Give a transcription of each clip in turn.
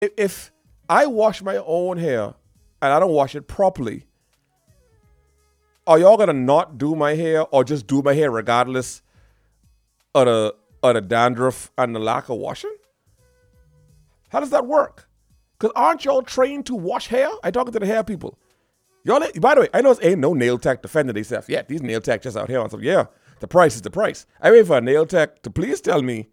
If I wash my own hair and I don't wash it properly, are y'all gonna not do my hair or just do my hair regardless of the dandruff and the lack of washing? How does that work? Because aren't y'all trained to wash hair? I talking to the hair people. Y'all, by the way, I know it ain't no nail tech defending themselves. Yeah, these nail tech just out here on some, yeah, the price is the price. I wait for a nail tech to please tell me,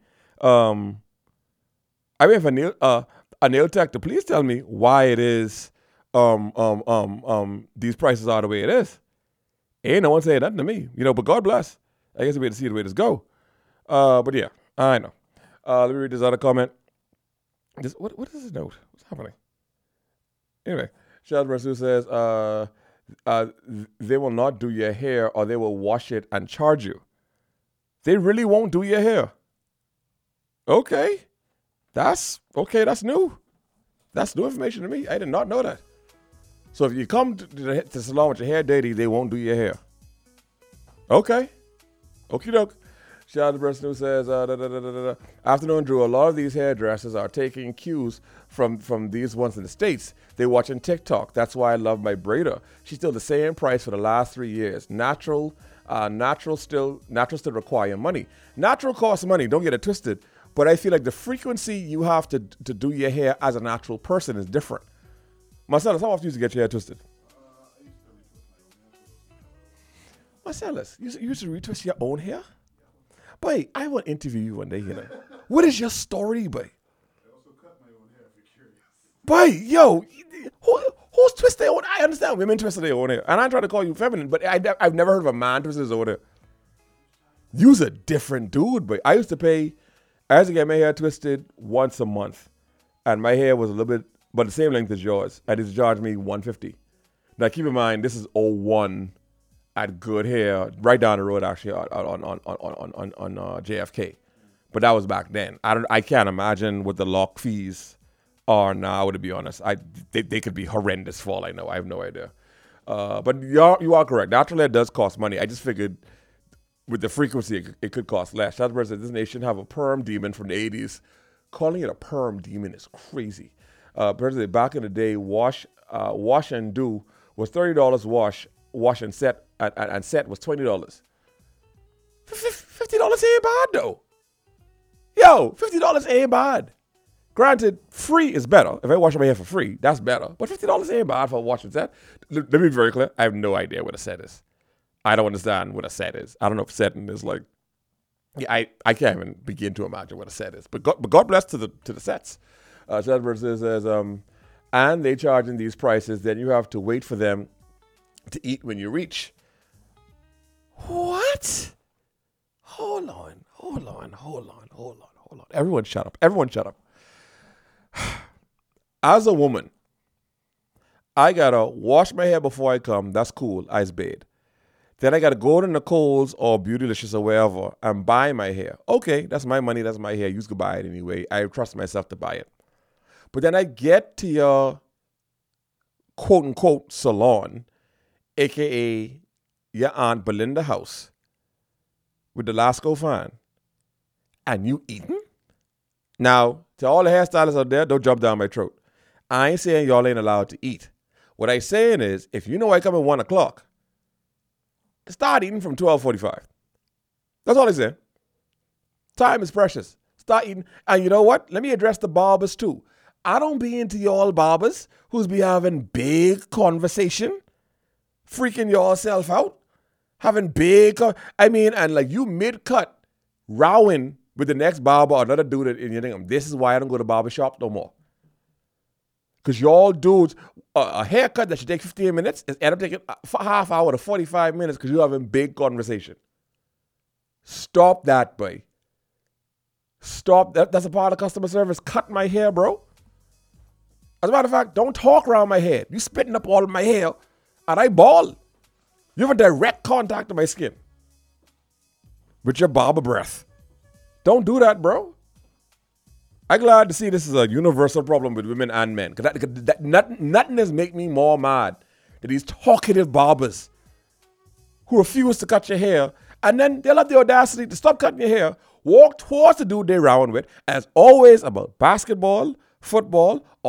I wait for a nail tech to please tell me why it is, these prices are the way it is. Ain't no one saying nothing to me, but God bless. I guess we wait to see the way this go. But yeah, I know. Let me read this other comment. What is this note? What's happening? Anyway, Shad Rasu says, they will not do your hair or they will wash it and charge you. They really won't do your hair. Okay. That's new. That's new information to me. I did not know that. So if you come to the salon with your hair dirty, they won't do your hair. Okay. Okie doke. Shout out to the person who says, Afternoon, Drew. A lot of these hairdressers are taking cues from these ones in the States. They're watching TikTok. That's why I love my braider. She's still the same price for the last 3 years. Natural still require money. Natural costs money. Don't get it twisted. But I feel like the frequency you have to do your hair as a natural person is different. Marcellus, how often do you get your hair twisted? Marcellus, you used to retwist your own hair? Boy, I want to interview you one day, What is your story, boy? I also cut my own hair if you're curious. Boy, yo, who's twisting their own? I understand women twist their own hair. And I'm trying to call you feminine, but I've never heard of a man twisting his own hair. You's a different dude, boy. I used to get my hair twisted once a month. And my hair was a little bit, but the same length as yours. And it charged me $150. Now, keep in mind, this is '01. Had good hair right down the road actually on JFK, but that was back then. I can't imagine what the lock fees are now. To be honest, they could be horrendous for all I know. I have no idea. But you are correct. Natural hair does cost money. I just figured with the frequency it could cost less. That's why this nation have a perm demon from the '80s. Calling it a perm demon is crazy. Personally, back in the day, wash and do was $30 wash and set. And set was $20. $50 ain't bad though. Yo, $50 ain't bad. Granted, free is better. If I wash my hair for free, that's better. But $50 ain't bad for a wash and set. Let me be very clear. I have no idea what a set is. I don't understand what a set is. I don't know if setting is like. Yeah, I can't even begin to imagine what a set is. But God bless to the sets. Shadbird says, and they charging these prices, then you have to wait for them to eat when you reach. What? Hold on. Everyone shut up. As a woman, I gotta wash my hair before I come. That's cool. Ice bathe. Then I gotta go to Nicole's or Beautylicious or wherever and buy my hair. Okay, that's my money. That's my hair. You can buy it anyway. I trust myself to buy it. But then I get to your quote unquote salon, aka your Aunt Belinda house with the Lasco fan, and you eating? Now, to all the hairstylists out there, don't jump down my throat. I ain't saying y'all ain't allowed to eat. What I saying is, if you know I come at 1 o'clock, start eating from 12:45. That's all I saying. Time is precious. Start eating. And you know what? Let me address the barbers too. I don't be into y'all barbers who's be having big conversation, freaking yourself out, having big, and like you mid-cut, rowing with the next barber or another dude, and you think, this is why I don't go to barber shop no more. Because y'all dudes, a haircut that should take 15 minutes is end up taking a half hour to 45 minutes because you're having big conversation. Stop that, boy. Stop that. That's a part of customer service. Cut my hair, bro. As a matter of fact, don't talk around my head. You spitting up all of my hair, and I bald. You have a direct contact to my skin with your barber breath. Don't do that, bro. I'm glad to see this is a universal problem with women and men. Because nothing has made me more mad than these talkative barbers who refuse to cut your hair, and then they'll have the audacity to stop cutting your hair, walk towards the dude they're round with, as always about basketball, football